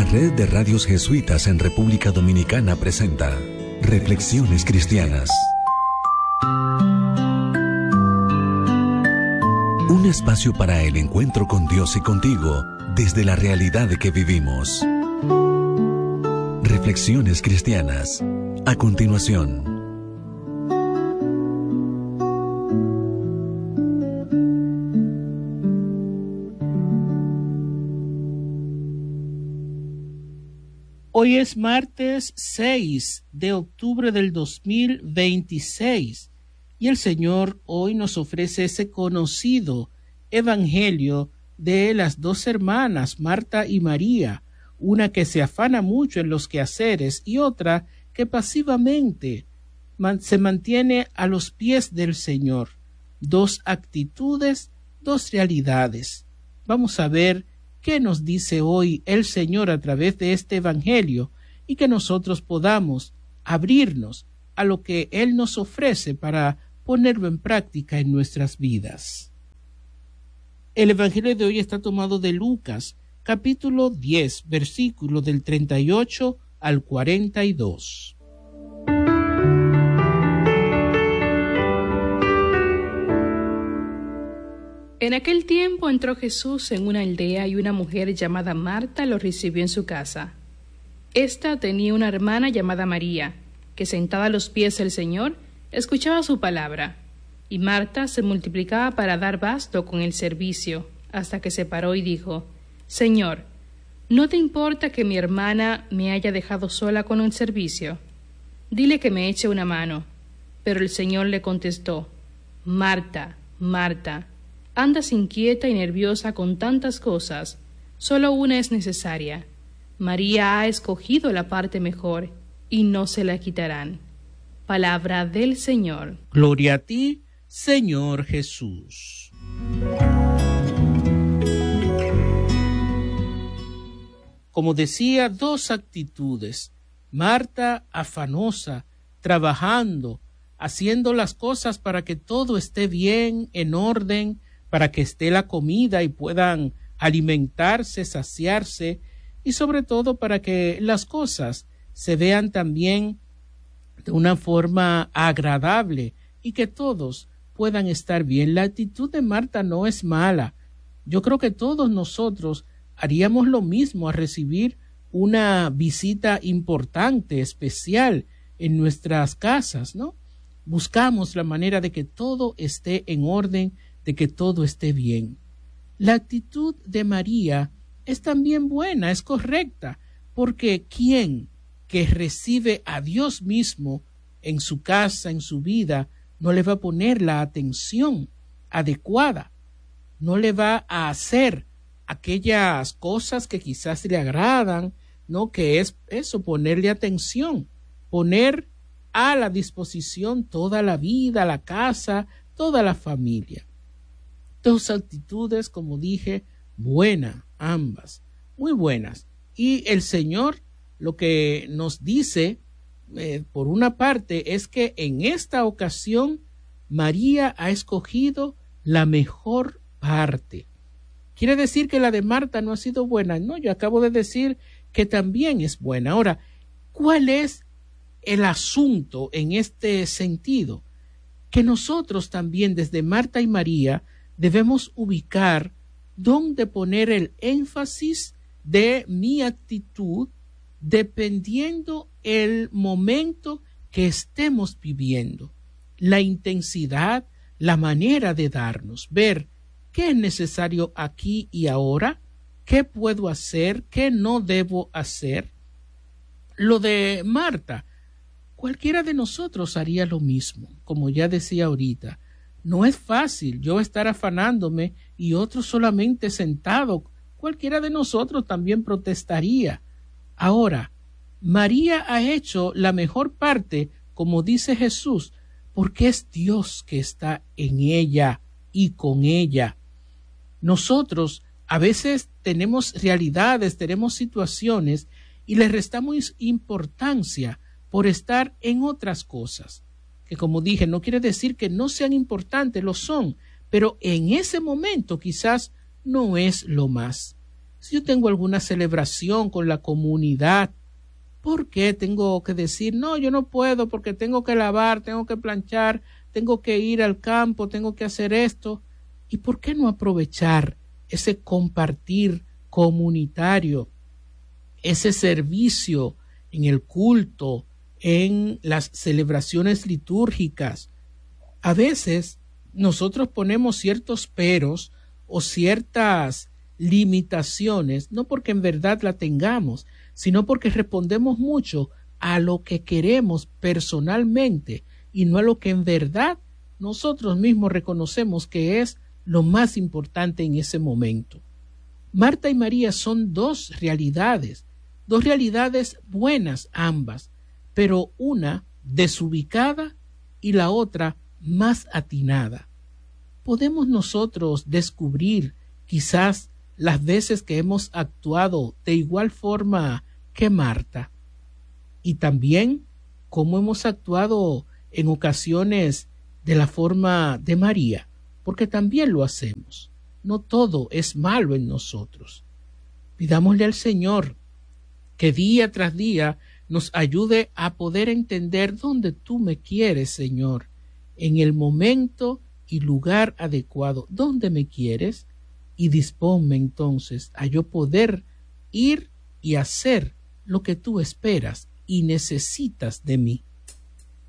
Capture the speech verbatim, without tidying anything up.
La Red de Radios Jesuitas en República Dominicana presenta Reflexiones Cristianas. Un espacio para el encuentro con Dios y contigo desde la realidad que vivimos. Reflexiones Cristianas. A continuación. Hoy es martes seis de octubre del dos mil veintiséis y el Señor hoy nos ofrece ese conocido evangelio de las dos hermanas, Marta y María, una que se afana mucho en los quehaceres y otra que pasivamente man- se mantiene a los pies del Señor. Dos actitudes, dos realidades. Vamos a ver qué nos dice hoy el Señor a través de este evangelio y que nosotros podamos abrirnos a lo que Él nos ofrece para ponerlo en práctica en nuestras vidas. El evangelio de hoy está tomado de Lucas, capítulo diez, versículo del treinta y ocho al cuarenta y dos. En aquel tiempo entró Jesús en una aldea y una mujer llamada Marta lo recibió en su casa. Esta tenía una hermana llamada María, que sentada a los pies del Señor, escuchaba su palabra, y Marta se multiplicaba para dar basto con el servicio, hasta que se paró y dijo: Señor, ¿no te importa que mi hermana me haya dejado sola con el servicio? Dile que me eche una mano. Pero el Señor le contestó: Marta, Marta, andas inquieta y nerviosa con tantas cosas, solo una es necesaria. María ha escogido la parte mejor, y no se la quitarán. Palabra del Señor. Gloria a ti, Señor Jesús. Como decía, dos actitudes. Marta afanosa, trabajando, haciendo las cosas para que todo esté bien, en orden, para que esté la comida y puedan alimentarse, saciarse, y sobre todo para que las cosas se vean también de una forma agradable y que todos puedan estar bien. La actitud de Marta no es mala. Yo creo que todos nosotros haríamos lo mismo a recibir una visita importante, especial en nuestras casas, ¿no? Buscamos la manera de que todo esté en orden, de que todo esté bien. La actitud de María es también buena, es correcta, porque ¿quién que recibe a Dios mismo en su casa, en su vida, no le va a poner la atención adecuada? No le va a hacer aquellas cosas que quizás le agradan, ¿no? Que es eso, ponerle atención, poner a la disposición toda la vida, la casa, toda la familia. Dos actitudes, como dije, buenas, ambas, muy buenas. Y el Señor lo que nos dice, eh, por una parte, es que en esta ocasión María ha escogido la mejor parte. ¿Quiere decir que la de Marta no ha sido buena? No, yo acabo de decir que también es buena. Ahora, ¿cuál es el asunto en este sentido? Que nosotros también, desde Marta y María, debemos ubicar dónde poner el énfasis de mi actitud dependiendo el momento que estemos viviendo, la intensidad, la manera de darnos, ver qué es necesario aquí y ahora, qué puedo hacer, qué no debo hacer. Lo de Marta, cualquiera de nosotros haría lo mismo, como ya decía ahorita. No es fácil yo estar afanándome y otro solamente sentado. Cualquiera de nosotros también protestaría. Ahora, María ha hecho la mejor parte, como dice Jesús, porque es Dios que está en ella y con ella. Nosotros a veces tenemos realidades, tenemos situaciones y le restamos importancia por estar en otras cosas, que como dije, no quiere decir que no sean importantes, lo son, pero en ese momento quizás no es lo más. Si yo tengo alguna celebración con la comunidad, ¿por qué tengo que decir, no, yo no puedo porque tengo que lavar, tengo que planchar, tengo que ir al campo, tengo que hacer esto? ¿Y por qué no aprovechar ese compartir comunitario, ese servicio en el culto, en las celebraciones litúrgicas? A veces nosotros ponemos ciertos peros o ciertas limitaciones, no porque en verdad la tengamos, sino porque respondemos mucho a lo que queremos personalmente y no a lo que en verdad nosotros mismos reconocemos que es lo más importante en ese momento. Marta y María son dos realidades, dos realidades buenas ambas, pero una desubicada y la otra más atinada. Podemos nosotros descubrir quizás las veces que hemos actuado de igual forma que Marta y también cómo hemos actuado en ocasiones de la forma de María, porque también lo hacemos. No todo es malo en nosotros. Pidámosle al Señor que día tras día nos ayude a poder entender dónde tú me quieres, Señor, en el momento y lugar adecuado, dónde me quieres, y disponme entonces a yo poder ir y hacer lo que tú esperas y necesitas de mí.